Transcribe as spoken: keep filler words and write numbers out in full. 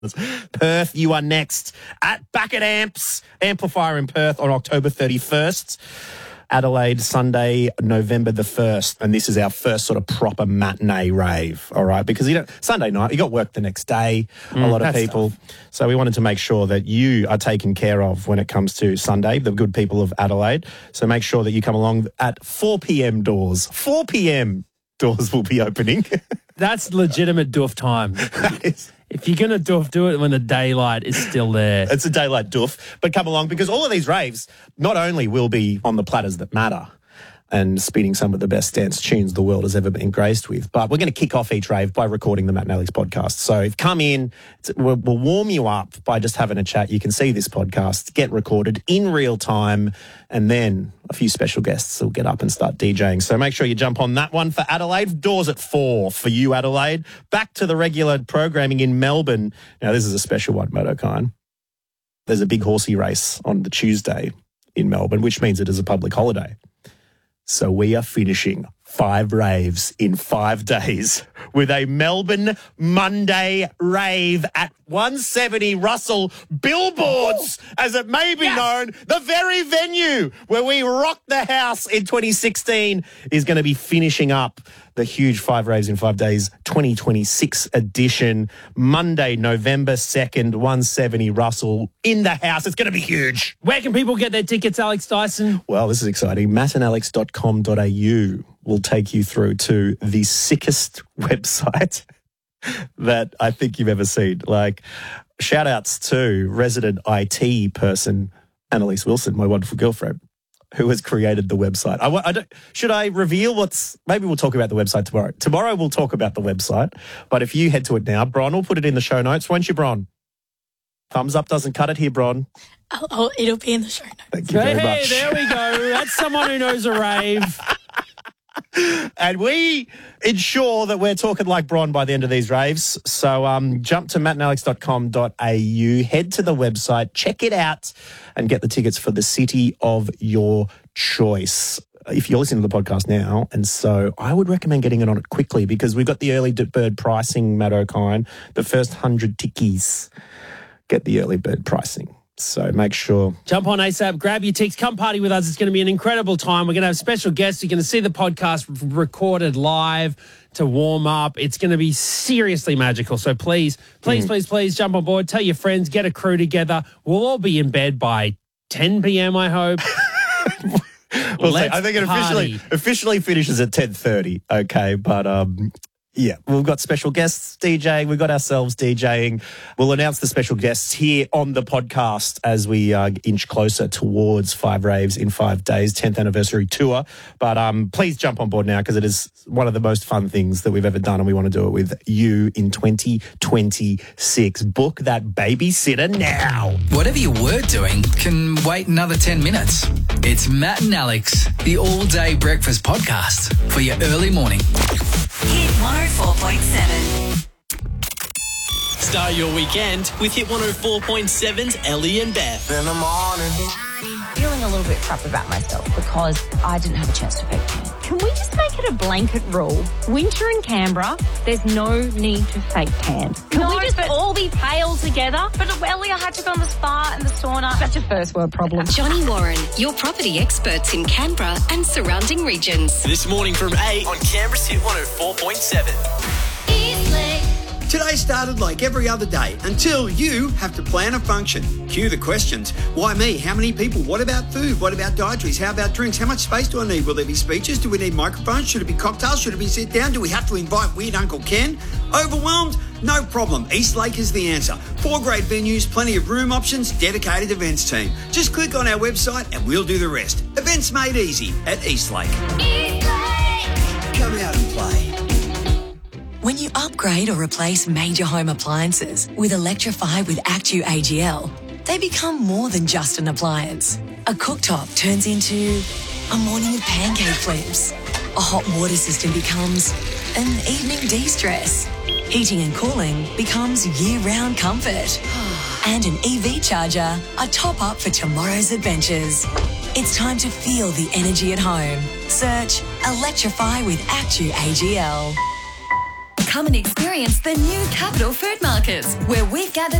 Perth, you are next at back at Amps, Amplifier in Perth on October thirty-first. Adelaide, Sunday, November the first. And this is our first sort of proper matinee rave, all right? Because you know, Sunday night, you got work the next day, mm, a lot of people. Tough. So we wanted to make sure that you are taken care of when it comes to Sunday, the good people of Adelaide. So make sure that you come along at four p.m. doors. four p.m. doors will be opening. That's legitimate doof time. If you're going to doof, do it when the daylight is still there. It's a daylight doof. But come along, because all of these raves not only will be on the platters that matter and spinning some of the best dance tunes the world has ever been graced with, but we're going to kick off each rave by recording the Matt and Alex podcast. So if come in, we'll, we'll warm you up by just having a chat. You can see this podcast get recorded in real time, and then a few special guests will get up and start DJing. So make sure you jump on that one for Adelaide. Doors at four for you, Adelaide. Back to the regular programming in Melbourne. Now, this is a special one, Motokine. There's a big horsey race on the Tuesday in Melbourne, which means it is a public holiday. So we are finishing five raves in five days with a Melbourne Monday rave at one seventy Russell Billboards, as it may be yes. known. The very venue where we rocked the house in twenty sixteen is going to be finishing up the huge Five Raves in Five Days twenty twenty-six edition. Monday, November second, one seventy Russell in the house. It's going to be huge. Where can people get their tickets, Alex Dyson? Well, this is exciting. matt and alex dot com dot a u will take you through to the sickest website that I think you've ever seen. Like, shout outs to resident I T person, Annalise Wilson, my wonderful girlfriend, who has created the website. I, I don't, should I reveal what's... Maybe we'll talk about the website tomorrow. Tomorrow we'll talk about the website, but if you head to it now, Bron will put it in the show notes. Won't you, Bron? Thumbs up doesn't cut it here, Bron. Oh, oh it'll be in the show notes. Thank you very hey, much. There we go. That's someone who knows a rave. And we ensure that we're talking like Bron by the end of these raves. So um, jump to matt and alex dot com dot a u, head to the website, check it out, and get the tickets for the city of your choice. If you're listening to the podcast now, and so I would recommend getting it on it quickly, because we've got the early bird pricing, Matt O'Kine, the first hundred tickies get the early bird pricing. So make sure. Jump on ASAP, grab your ticks, come party with us. It's going to be an incredible time. We're going to have special guests. You're going to see the podcast recorded live to warm up. It's going to be seriously magical. So please, please, mm. please, please jump on board. Tell your friends, get a crew together. We'll all be in bed by ten p.m, I hope. We'll see. I think it officially, officially finishes at ten thirty, okay? But um, yeah, we've got special guests DJing. We've got ourselves DJing. We'll announce the special guests here on the podcast as we uh, inch closer towards Five Raves in Five Days, tenth anniversary tour. But um, please jump on board now, because it is one of the most fun things that we've ever done, and we want to do it with you in twenty twenty-six. Book that babysitter now. Whatever you were doing can wait another ten minutes. It's Matt and Alex, the all-day breakfast podcast for your early morning. Hit one oh four point seven. Start your weekend with Hit one oh four point seven's Ellie and Beth. In the morning. Feeling a little bit crap about myself because I didn't have a chance to fake tan. Can we just make it a blanket rule? Winter in Canberra, there's no need to fake tan. Can no, we just but, all be pale together? But Ellie, I had to go on the spa and the sauna. That's a first world problem. Johnny Warren, your property experts in Canberra and surrounding regions. This morning from eight on Canberra's Hit one oh four point seven. Today started like every other day until you have to plan a function. Cue the questions. Why me? How many people? What about food? What about dietaries? How about drinks? How much space do I need? Will there be speeches? Do we need microphones? Should it be cocktails? Should it be sit down? Do we have to invite weird Uncle Ken? Overwhelmed? No problem. Eastlake is the answer. Four great venues, plenty of room options, dedicated events team. Just click on our website and we'll do the rest. Events made easy at Eastlake. Eastlake! Come out and play. When you upgrade or replace major home appliances with Electrify with Actu A G L, they become more than just an appliance. A cooktop turns into a morning of pancake flips. A hot water system becomes an evening de-stress. Heating and cooling becomes year-round comfort. And an E V charger, a top-up for tomorrow's adventures. It's time to feel the energy at home. Search Electrify with Actu A G L. Come and experience the new Capital Food Market, where we've gathered